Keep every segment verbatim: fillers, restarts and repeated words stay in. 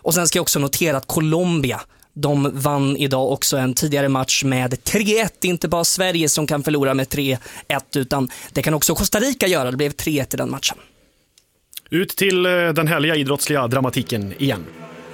Och sen ska jag också notera att Colombia, de vann idag också en tidigare match med tre ett. Det är inte bara Sverige som kan förlora med tre ett, utan det kan också Costa Rica göra. Det blev tre ett i den matchen. Ut till den härliga idrottsliga dramatiken igen.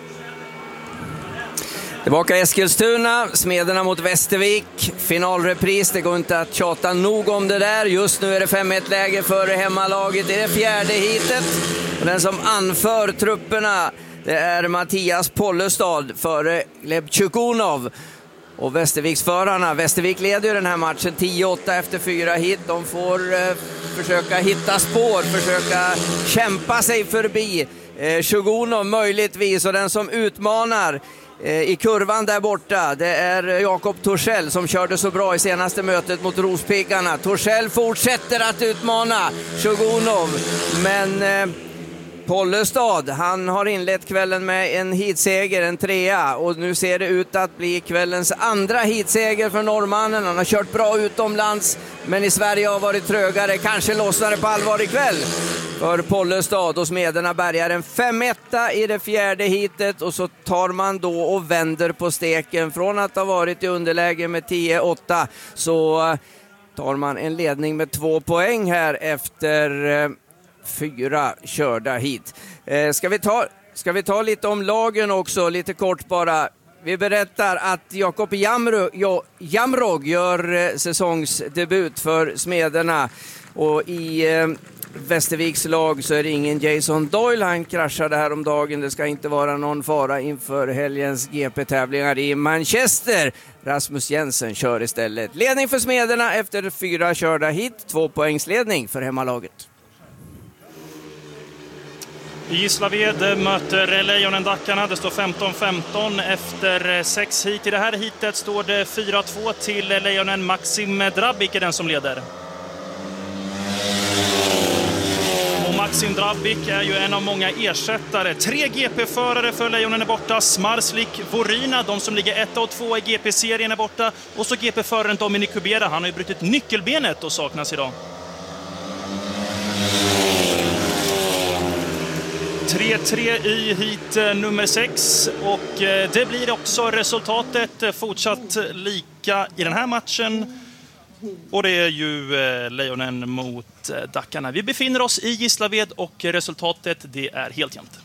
Tillbaka i Eskilstuna, Smederna mot Västervik, finalrepris, det går inte att tjata nog om det där. Just nu är det fem ett läge för hemmalaget i det fjärde hitet. Och den som anför trupperna, det är Mattias Pollestad före Gleb Tjukunov. Och Västerviksförarna, Västervik leder ju den här matchen tio åtta efter fyra hit. De får eh, försöka hitta spår, försöka kämpa sig förbi eh, Tjukunov möjligtvis. Och den som utmanar i kurvan där borta, det är Jakob Torssell som körde så bra i senaste mötet mot Rospiggarna. Torssell fortsätter att utmana Tjukunov, men eh, Pollestad, han har inlett kvällen med en hitseger, en trea, och nu ser det ut att bli kvällens andra hitseger för norrmannen. Han har kört bra utomlands, men i Sverige har varit trögare. Kanske lossnar det på allvar ikväll för Pollestad, och Smederna bärgar en fem ett i det fjärde hitet, och så tar man då och vänder på steken. Från att ha varit i underläge med tio åtta så tar man en ledning med två poäng här efter eh, fyra körda hit. Eh, ska vi ta, ska vi ta lite om lagen också, lite kort bara. Vi berättar att Jakob Jamro, jo, Jamrog gör eh, säsongsdebut för Smederna, och i eh, Västerviks lag så är det ingen Jason Doyle. Han kraschade här om dagen. Det ska inte vara någon fara inför helgens G P-tävlingar i Manchester. Rasmus Jensen kör istället. Ledning för Smederna efter fyra körda hit. Två poängsledning för hemmalaget. I Gislaved möter Lejonen Dackarna. Det står femton femton efter sex hit. I det här hitet står det fyra två till Lejonen. Maxim Drabik är den som leder. Och Maxim Drabik är ju en av många ersättare. Tre G P-förare för Lejonen är borta. Smarslik, Vorina, de som ligger ett och två i G P-serien är borta. Och så G P-föraren Dominic Kubera. Han har ju brutit nyckelbenet och saknas idag. tre tre i hit nummer sex, och det blir också resultatet fortsatt lika i den här matchen. Och det är ju Lejonen mot Dackarna. Vi befinner oss i Gislaved och resultatet, det är helt jämnt.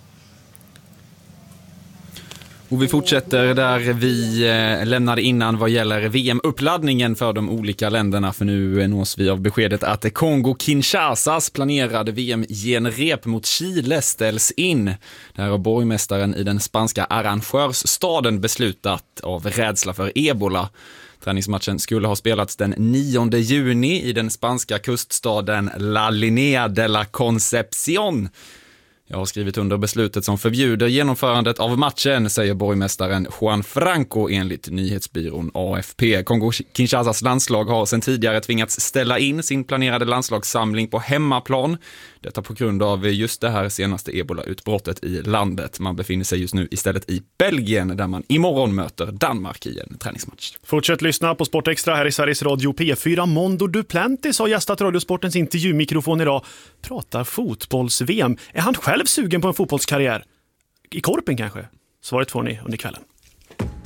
Och vi fortsätter där vi lämnade innan vad gäller V M-uppladdningen för de olika länderna, för nu nås vi av beskedet att Kongo-Kinshasas planerade V M-genrep mot Chile ställs in. Det här har borgmästaren i den spanska arrangörsstaden beslutat av rädsla för ebola. Träningsmatchen skulle ha spelats den nionde juni i den spanska kuststaden La Linea de la Concepción. Jag har skrivit under beslutet som förbjuder genomförandet av matchen, säger borgmästaren Juan Franco enligt nyhetsbyrån A F P. Kongo-Kinshasas landslag har sedan tidigare tvingats ställa in sin planerade landslagssamling på hemmaplan. Detta på grund av just det här senaste ebola-utbrottet i landet. Man befinner sig just nu istället i Belgien, där man imorgon möter Danmark i en träningsmatch. Fortsätt lyssna på Sport Extra här i Sveriges Radio P fyra. Mondo Duplantis har gästat Radiosportens intervjumikrofon idag. Pratar fotbolls-V M. Är han själv sugen på en fotbollskarriär? I korpen kanske? Svaret får ni under kvällen.